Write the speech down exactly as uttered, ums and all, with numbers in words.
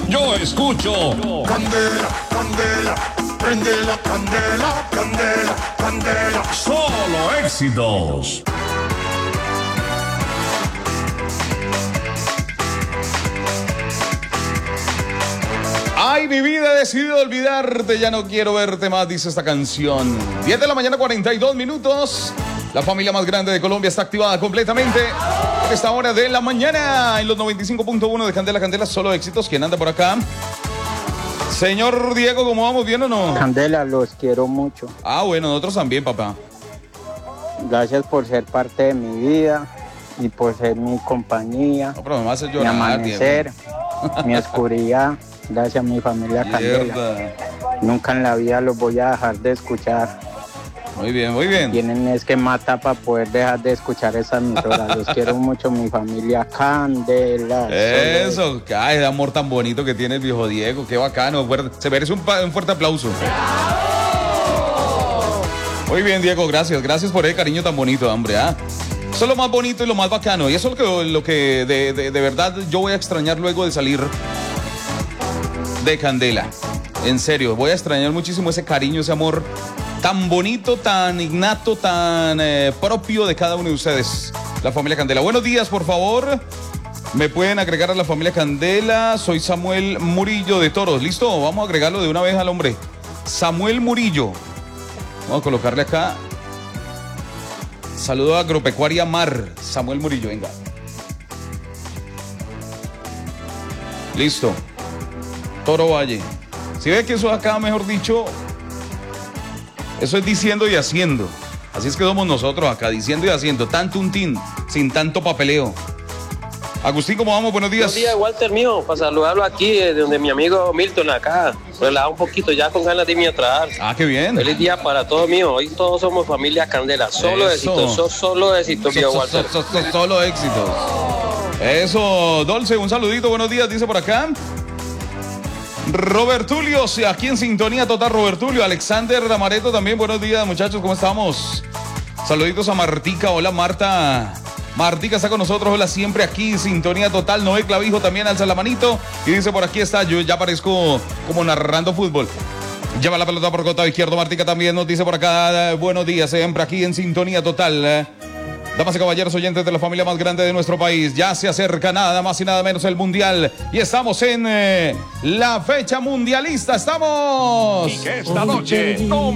Yo escucho Candela, candela, prende la candela, candela, candela. solo éxitos. Ay, mi vida, he decidido olvidarte, ya no quiero verte más, dice esta canción. diez de la mañana, cuarenta y dos minutos. La familia más grande de Colombia está activada completamente a esta hora de la mañana en los noventa y cinco punto uno de Candela, Candela, solo éxitos. ¿Quién anda por acá? Señor Diego, ¿cómo vamos? ¿Bien o no? Candela, los quiero mucho. Ah, bueno, nosotros también, papá. Gracias por ser parte de mi vida y por ser mi compañía, No, pero me vas a hacer mi llorar, amanecer, mi oscuridad. Gracias a mi familia Candela. Mierda. Nunca en la vida los voy a dejar de escuchar. Muy bien, muy bien. Tienen es que matar para poder dejar de escuchar esa emisora. Los quiero mucho, mi familia Candela. Eso, ay, el amor tan bonito que tiene el viejo Diego, qué bacano. Fuerte- Se merece un, pa- un fuerte aplauso. Muy bien, Diego, gracias, gracias por el cariño tan bonito, hombre. ¿Ah? Eso es lo más bonito y lo más bacano. Y eso es lo que, lo que de, de, de verdad yo voy a extrañar luego de salir de Candela. En serio, voy a extrañar muchísimo ese cariño, ese amor tan bonito, tan innato, tan eh, propio de cada uno de ustedes. La familia Candela. Buenos días, por favor. Me pueden agregar a la familia Candela. Soy Samuel Murillo de Toros. ¿Listo? Vamos a agregarlo de una vez al hombre. Samuel Murillo. Vamos a colocarle acá. Saludo a Agropecuaria Mar. Samuel Murillo, venga. Listo. Toro Valle. Si ve que eso acá, mejor dicho, eso es diciendo y haciendo. Así es que somos nosotros acá, diciendo y haciendo. Tanto un tin, sin tanto papeleo. Agustín, ¿cómo vamos? Buenos días. Buenos días, Walter mío, para saludarlo aquí, eh, de donde mi amigo Milton acá, relajado un poquito ya con ganas de irme a trabajar. Ah, qué bien. Feliz día para todos mío, hoy todos somos familia Candela, solo Eso. éxitos, so- solo éxitos, So- mío so- Walter. so- so- Solo éxitos. Eso, Dolce, un saludito, buenos días, dice por acá. Robert Tulio, sí, aquí en sintonía total, Robert Tulio. Alexander Amareto también, buenos días, muchachos, ¿cómo estamos? Saluditos a Martica, hola Marta. Martica está con nosotros, hola, siempre aquí, sintonía total. Noé Clavijo también alza la manito y dice por aquí está, yo ya parezco como narrando fútbol. Lleva la pelota por costado izquierdo, Martica también nos dice por acá, buenos días, siempre aquí en sintonía total. Damas y caballeros oyentes de la familia más grande de nuestro país, ya se acerca nada más y nada menos el Mundial y estamos en eh, la fecha mundialista, estamos. Y que esta noche no